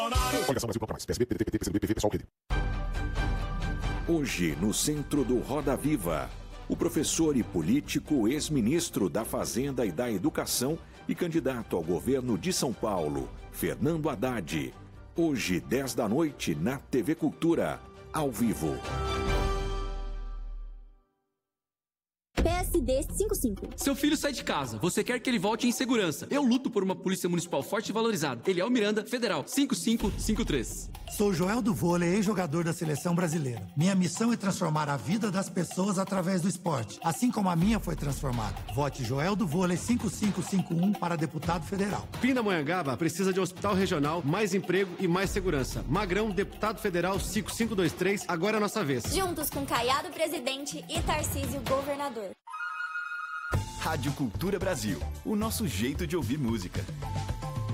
Hoje, no centro do Roda Viva, o professor e político, ex-ministro da Fazenda e da Educação e candidato ao governo de São Paulo, Fernando Haddad. Hoje, 10 da noite, na TV Cultura, ao vivo. PSD 55. Seu filho sai de casa, você quer que ele volte em segurança. Eu luto por uma polícia municipal forte e valorizada. Eliel Miranda, Federal, 5553. Sou Joel do Vôlei, ex-jogador da Seleção Brasileira. Minha missão é transformar a vida das pessoas através do esporte, assim como a minha foi transformada. Vote Joel do Vôlei 5551 para deputado federal. Pindamonhangaba precisa de um hospital regional, mais emprego e mais segurança. Magrão, deputado federal 5523, agora é a nossa vez. Juntos com Caiado presidente e Tarcísio governador. Rádio Cultura Brasil, o nosso jeito de ouvir música.